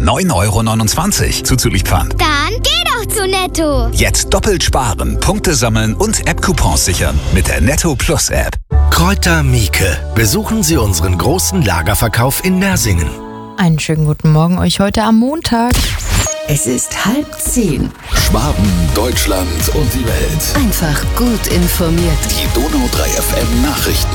9,29 € zuzüglich Pfand. Dann geh doch zu Netto. Jetzt doppelt sparen, Punkte sammeln und App-Coupons sichern mit der Netto Plus App. Kräuter Mieke. Besuchen Sie unseren großen Lagerverkauf in Mersingen. Einen schönen guten Morgen euch heute am Montag. Es ist 9:30. Schwaben, Deutschland und die Welt. Einfach gut informiert. Die Donau 3 FM Nachrichten.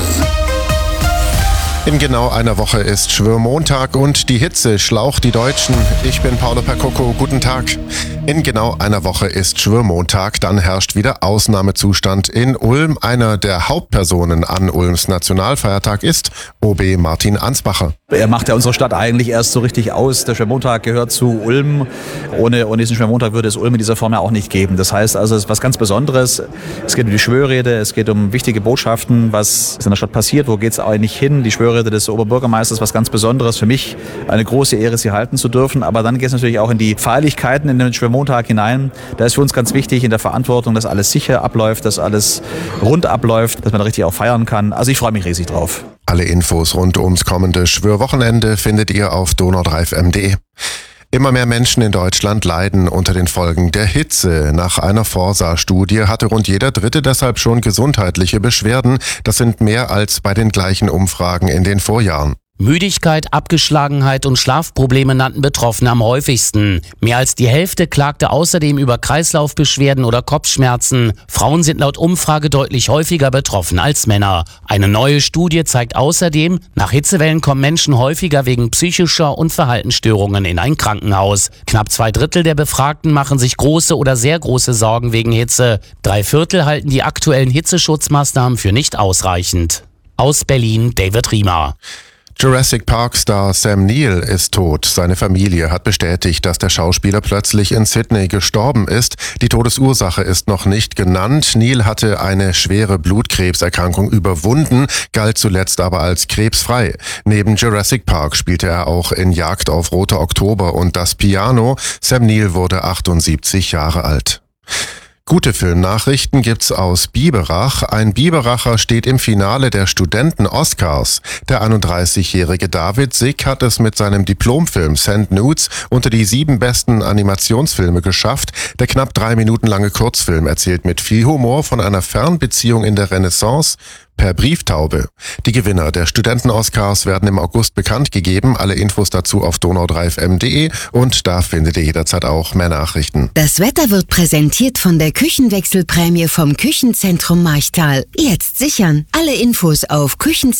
In genau einer Woche ist Schwörmontag und die Hitze schlaucht die Deutschen. Ich bin Paolo Percoco, guten Tag. In genau einer Woche ist Schwörmontag, dann herrscht wieder Ausnahmezustand in Ulm. Einer der Hauptpersonen an Ulms Nationalfeiertag ist OB Martin Ansbacher. Er macht ja unsere Stadt eigentlich erst so richtig aus. Der Schwörmontag gehört zu Ulm. Ohne diesen Schwörmontag würde es Ulm in dieser Form ja auch nicht geben. Das heißt also, es ist was ganz Besonderes. Es geht um die Schwörrede, es geht um wichtige Botschaften, was in der Stadt passiert, wo geht es eigentlich hin. Die Schwörrede des Oberbürgermeisters, was ganz Besonderes. Für mich eine große Ehre, sie halten zu dürfen. Aber dann geht es natürlich auch in die Feierlichkeiten in den Schwörmontag hinein. Da ist für uns ganz wichtig in der Verantwortung, dass alles sicher abläuft, dass alles rund abläuft, dass man da richtig auch feiern kann. Also ich freue mich riesig drauf. Alle Infos rund ums kommende Schwörwochenende findet ihr auf donau3fm.de. Immer mehr Menschen in Deutschland leiden unter den Folgen der Hitze. Nach einer Forsa-Studie hatte rund jeder Dritte deshalb schon gesundheitliche Beschwerden. Das sind mehr als bei den gleichen Umfragen in den Vorjahren. Müdigkeit, Abgeschlagenheit und Schlafprobleme nannten Betroffene am häufigsten. Mehr als die Hälfte klagte außerdem über Kreislaufbeschwerden oder Kopfschmerzen. Frauen sind laut Umfrage deutlich häufiger betroffen als Männer. Eine neue Studie zeigt außerdem, nach Hitzewellen kommen Menschen häufiger wegen psychischer und Verhaltensstörungen in ein Krankenhaus. Knapp 2/3 der Befragten machen sich große oder sehr große Sorgen wegen Hitze. 3/4 halten die aktuellen Hitzeschutzmaßnahmen für nicht ausreichend. Aus Berlin, David Riemer. Jurassic Park-Star Sam Neill ist tot. Seine Familie hat bestätigt, dass der Schauspieler plötzlich in Sydney gestorben ist. Die Todesursache ist noch nicht genannt. Neill hatte eine schwere Blutkrebserkrankung überwunden, galt zuletzt aber als krebsfrei. Neben Jurassic Park spielte er auch in Jagd auf Roter Oktober und Das Piano. Sam Neill wurde 78 Jahre alt. Gute Filmnachrichten gibt's aus Biberach. Ein Biberacher steht im Finale der Studenten-Oscars. Der 31-jährige David Sick hat es mit seinem Diplomfilm Send Nudes unter die 7 besten Animationsfilme geschafft. Der knapp 3 Minuten lange Kurzfilm erzählt mit viel Humor von einer Fernbeziehung in der Renaissance per Brieftaube. Die Gewinner der Studenten-Oscars werden im August bekannt gegeben. Alle Infos dazu auf donau3fm.de und da findet ihr jederzeit auch mehr Nachrichten. Das Wetter wird präsentiert von der Küchenwechselprämie vom Küchenzentrum Marchtal. Jetzt sichern. Alle Infos auf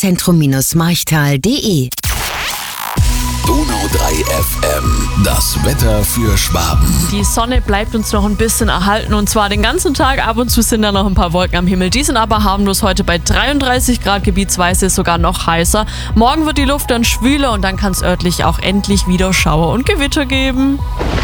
küchenzentrum-marchtal.de. Donau 3 FM. Das Wetter für Schwaben. Die Sonne bleibt uns noch ein bisschen erhalten und zwar den ganzen Tag. Ab und zu sind da noch ein paar Wolken am Himmel. Die sind aber harmlos heute bei 33 Grad, gebietsweise sogar noch heißer. Morgen wird die Luft dann schwüler und dann kann es örtlich auch endlich wieder Schauer und Gewitter geben.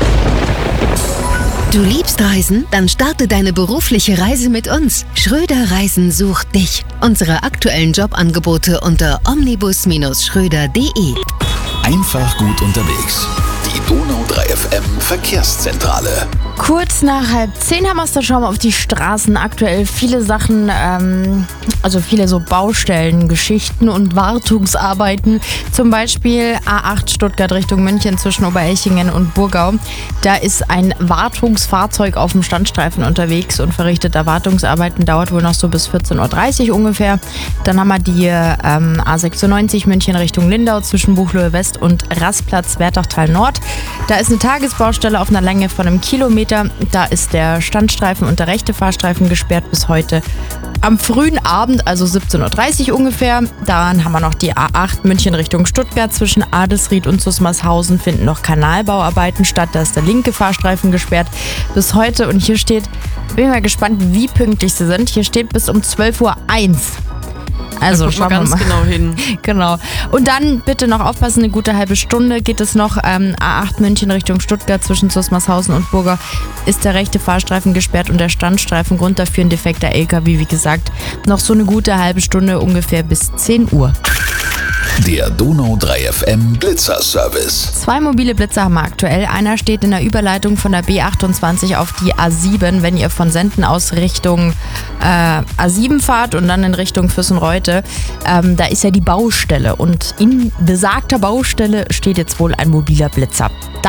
Du liebst Reisen? Dann starte deine berufliche Reise mit uns. Schröder Reisen sucht dich. Unsere aktuellen Jobangebote unter omnibus-schröder.de. Einfach gut unterwegs. Die Donau 3 FM Verkehrszentrale. Kurz nach 9:30 haben wir es, dann schauen wir auf die Straßen. Aktuell viele Sachen, also viele so Baustellen, Geschichten und Wartungsarbeiten. Zum Beispiel A8 Stuttgart Richtung München zwischen Oberelchingen und Burgau. Da ist ein Wartungsfahrzeug auf dem Standstreifen unterwegs und verrichtet da Wartungsarbeiten. Dauert wohl noch so bis 14:30 Uhr ungefähr. Dann haben wir die A96 München Richtung Lindau zwischen Buchloe West und Rastplatz Wertachtal Nord. Da ist eine Tagesbaustelle auf einer Länge von 1 Kilometer. Da ist der Standstreifen und der rechte Fahrstreifen gesperrt bis heute am frühen Abend, also 17:30 Uhr ungefähr. Dann haben wir noch die A8 München Richtung Stuttgart zwischen Adelsried und Susmarshausen finden noch Kanalbauarbeiten statt. Da ist der linke Fahrstreifen gesperrt bis heute und hier steht, bin mal gespannt, wie pünktlich sie sind. Hier steht bis um 12:01 Uhr. Also schauen wir ganz mal. genau hin. Genau. Und dann bitte noch aufpassen, eine gute halbe Stunde geht es noch. A8 München Richtung Stuttgart zwischen Susmarshausen und Burger ist der rechte Fahrstreifen gesperrt und der Standstreifen. Grund dafür ein defekter LKW, wie gesagt. Noch so eine gute halbe Stunde ungefähr bis 10 Uhr. Der Donau 3 FM Blitzer-Service. 2 mobile Blitzer haben wir aktuell. Einer steht in der Überleitung von der B28 auf die A7, wenn ihr von Senden aus Richtung A7 fahrt und dann in Richtung Füssenreute. Da ist ja die Baustelle und in besagter Baustelle steht jetzt wohl ein mobiler Blitzer.